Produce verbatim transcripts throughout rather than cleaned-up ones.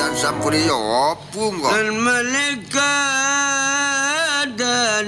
dan sampuri opung kok. Dan malaikat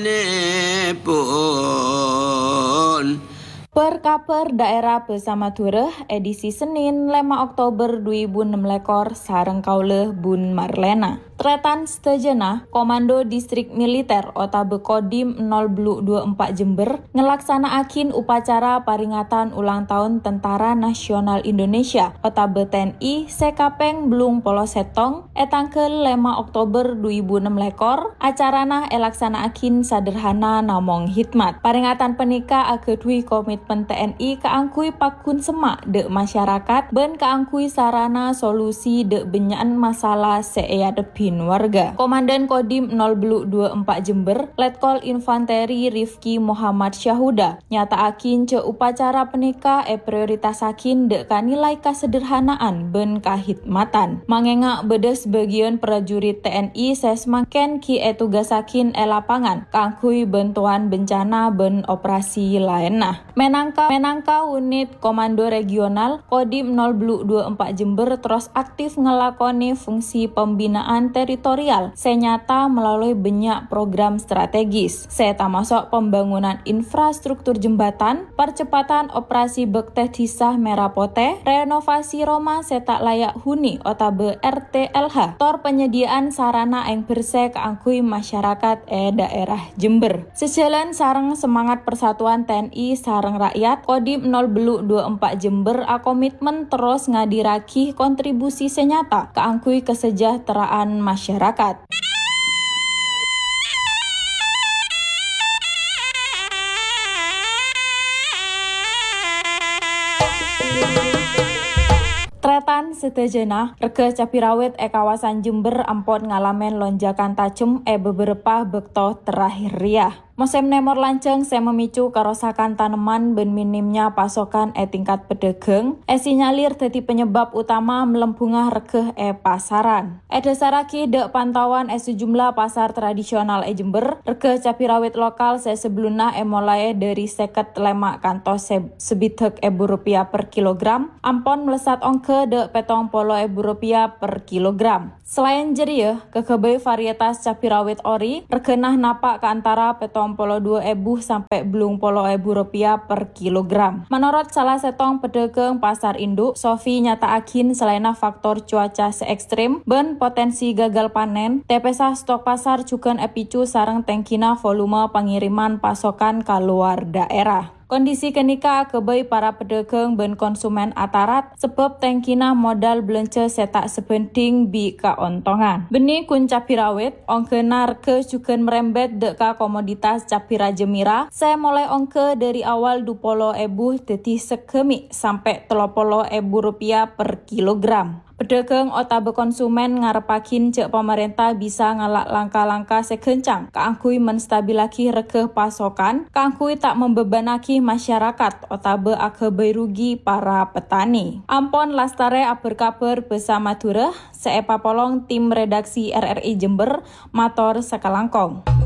danipun. Perkaper Daerah Bersama Tureh edisi Senin lima Oktober dua ribu enam belas sareng kauleh Bun Marlena. Tretan setejenah Komando Distrik Militer Otabe Kodim nol dua puluh empat Jember ngelaksanaakin upacara peringatan ulang tahun Tentara Nasional Indonesia Otabe T N I sekapeng belung polo setong etangkel lima Oktober dua ribu enam belas acarana elaksanaakin saderhana namong hikmat. Peringatan penika akedui komitmen T N I keangkui pakun semak de masyarakat ben keangkui sarana solusi de benyaan masalah seea depi warga. Komandan Kodim nol dua puluh empat Jember, Letkol Infanteri Rifki Muhammad Syahuda, nyataakin ce upacara penika e prioritasakin dek kanilai kasederhanaan ben kahidmatan. Mangengak bedes bagian prajurit T N I sesmaken ki e tugasakin e lapangan, kangkui bantuan bencana ben operasi lainah. Menangka menangka unit Komando Regional Kodim nol dua puluh empat Jember terus aktif ngelakoni fungsi pembinaan teritorial senyata melalui banyak program strategis. Seta masuk pembangunan infrastruktur jembatan, percepatan operasi Bekteh Tisah Merah Pote, renovasi Roma setak layak huni Otabe R T L H, tor penyediaan sarana yang bersih keangkui masyarakat e daerah Jember. Sejalan sareng semangat persatuan T N I sareng rakyat, Kodim nol dua puluh empat Jember a komitmen terus ngadiraki kontribusi senyata keangkui kesejahteraan masyarakat. Tretan setejenah rega cabai rawit e kawasan Jember ampun ngalamen lonjakan tajam e beberapa bekto terakhir riah. Musim nemor lanceng saya memicu kerusakan tanaman ben minimnya pasokan e tingkat pedagang e sinyalir dadi penyebab utama melempungah regeh e pasaran. E dasaraki dek pantauan e sejumlah pasar tradisional e Jember, regeh cabai rawit lokal saya sebelumnya e mulai dari seket lemak kantos se sebitek ebu rupiah per kilogram, ampon melesat ongke dek petong polo ebu rupiah per kilogram. Selain jerieh, kekebe varietas cabai rawit ori, regenah napak ke antara petong polo dua ebu sampai belung polo ebu rupiah per kilogram. Menurut salah setong pedagang pasar induk, Sofi nyataakin selain faktor cuaca se ekstrim, ben potensi gagal panen, T P S A stok pasar cukan epicu sareng tengkina volume pengiriman pasokan keluar daerah. Kondisi kenika kebai para pedagang ben konsumen atarat sebab tengkina modal belanja setak sepenting bi kaontongan. Benih kun cabai rawit ongkena rege juga merembet dek ka komoditas cabai raja mira. Saya mulai ongke dari awal dua puluh ebu deti sekemi sampai tiga puluh ebu rupiah per kilogram. Pedagang otabe konsumen ngarepakin cek pemerintah bisa ngalak langkah-langkah sekencang keangkui menstabilaki regeh pasokan, keangkui tak membebanaki masyarakat otabe akebe rugi para petani. Ampon lastare aberkabar bersama Tureh, seepa polong tim redaksi R R I Jember, mator sekalangkong.